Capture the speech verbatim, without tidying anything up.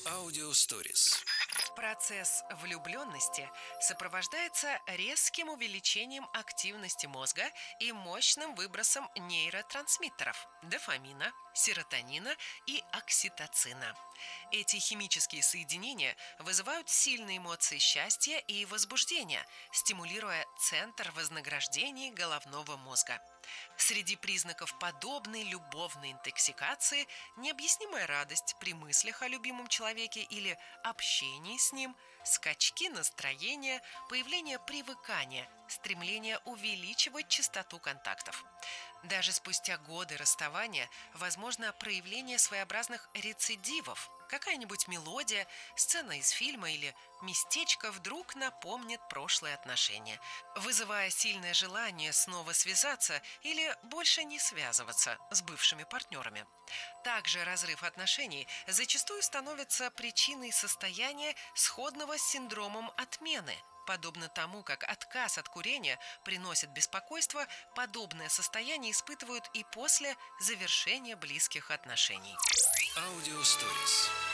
Аудиосторис. Процесс влюбленности сопровождается резким увеличением активности мозга и мощным выбросом нейротрансмиттеров – дофамина, серотонина и окситоцина. Эти химические соединения вызывают сильные эмоции счастья и возбуждения, стимулируя центр вознаграждений головного мозга. Среди признаков подобной любовной интоксикации необъяснимая радость при мыслях о любимом человеке или общении с ним, скачки настроения, появление привыкания, стремление увеличивать частоту контактов. Даже спустя годы расставания возможно проявление своеобразных рецидивов. Какая-нибудь мелодия, сцена из фильма или местечко вдруг напомнит прошлые отношения, вызывая сильное желание снова связаться или больше не связываться с бывшими партнерами. Также разрыв отношений зачастую становится причиной состояния, сходного с синдромом отмены. Подобно тому, как отказ от курения приносит беспокойство, подобное состояние испытывают и после завершения близких отношений. Аудиосторис.